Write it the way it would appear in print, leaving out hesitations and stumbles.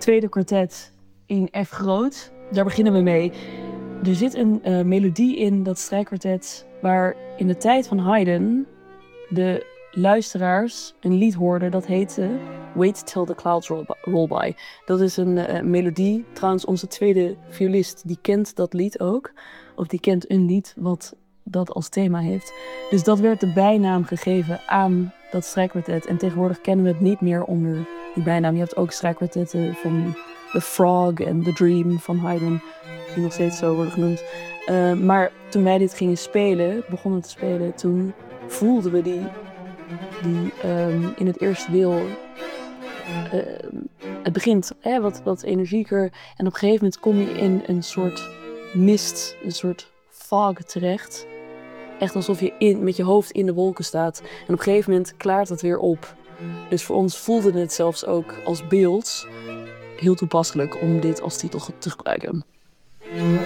tweede kwartet in F groot. Daar beginnen we mee. Er zit een melodie in dat strijkkwartet waar in de tijd van Haydn de luisteraars een lied hoorden dat heette Wait Till the Clouds Roll By. Dat is een melodie. Trouwens, onze tweede violist die kent dat lied ook. Of die kent een lied wat dat als thema heeft. Dus dat werd de bijnaam gegeven aan dat strijkkwartet. En tegenwoordig kennen we het niet meer onder die bijnaam. Je hebt ook strijkkwartetten van The Frog en The Dream van Haydn, die nog steeds zo worden genoemd. Maar toen wij dit begonnen te spelen, toen voelden we die in het eerste deel. Het begint wat energieker en op een gegeven moment kom je in een soort mist, een soort fog terecht. Echt alsof je met je hoofd in de wolken staat. En op een gegeven moment klaart het weer op. Dus voor ons voelde het zelfs ook als beeld heel toepasselijk om dit als titel te gebruiken.